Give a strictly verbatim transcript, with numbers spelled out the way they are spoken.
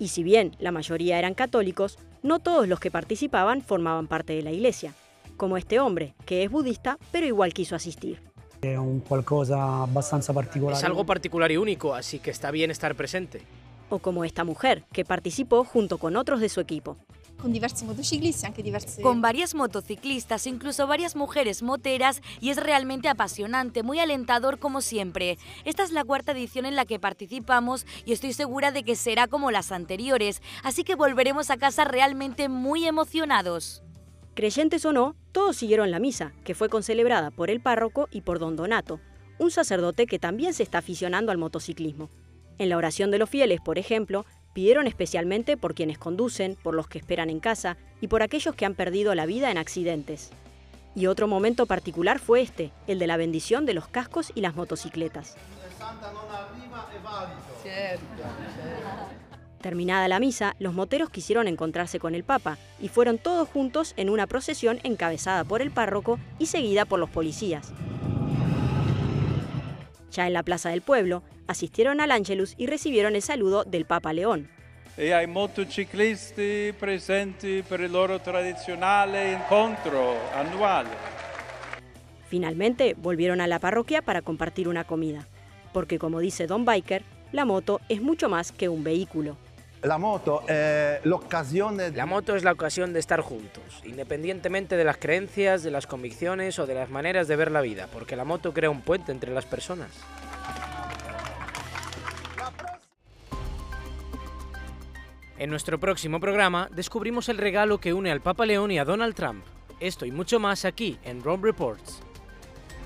Y si bien la mayoría eran católicos, no todos los que participaban formaban parte de la iglesia, como este hombre, que es budista, pero igual quiso asistir. Es un qualcosa abbastanza particolare. Es algo particular y único, así que está bien estar presente. O como esta mujer, que participó junto con otros de su equipo. Con diversi motociclisti, anche diversi... Con varias motociclistas, incluso varias mujeres moteras, y es realmente apasionante, muy alentador como siempre. Esta es la cuarta edición en la que participamos y estoy segura de que será como las anteriores, así que volveremos a casa realmente muy emocionados. Creyentes o no, todos siguieron la misa, que fue concelebrada por el párroco y por don Donato, un sacerdote que también se está aficionando al motociclismo. En la oración de los fieles, por ejemplo, pidieron especialmente por quienes conducen, por los que esperan en casa y por aquellos que han perdido la vida en accidentes. Y otro momento particular fue este, el de la bendición de los cascos y las motocicletas. Terminada la misa, los moteros quisieron encontrarse con el Papa y fueron todos juntos en una procesión encabezada por el párroco y seguida por los policías. Ya en la Plaza del Pueblo, asistieron al Angelus y recibieron el saludo del Papa León. E ai motociclisti presenti per il loro tradizionale incontro annuale. Finalmente, volvieron a la parroquia para compartir una comida, porque como dice Don Biker, la moto es mucho más que un vehículo. La moto è l'occasione... La moto es la ocasión de estar juntos, independientemente de las creencias, de las convicciones o de las maneras de ver la vida, porque la moto crea un puente entre las personas. En nuestro próximo programa descubrimos el regalo que une al Papa León y a Donald Trump. Esto y mucho más aquí en Rome Reports.